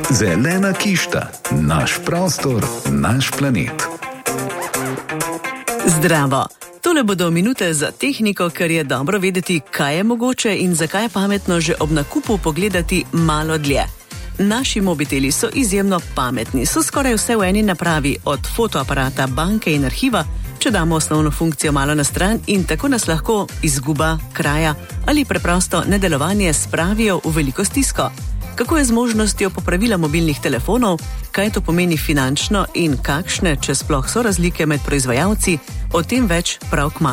Zelena kišta, naš prostor, naš planet. Zdravo! Tole bodo minute za tehniko, ker je dobro vedeti, kaj je mogoče in zakaj je pametno že ob nakupu pogledati malo dlje. Naši mobiteli so izjemno pametni, so skoraj vse v eni napravi, od fotoaparata, banke in arhiva, če damo osnovno funkcijo malo na stran in tako nas lahko izguba, kraja ali preprosto nedelovanje spravijo v veliko stisko. Kako je z možnostjo popravila mobilnih telefonov, kaj to pomeni finančno in kakšne, če sploh so razlike med proizvajalci, o tem več prav kmalu.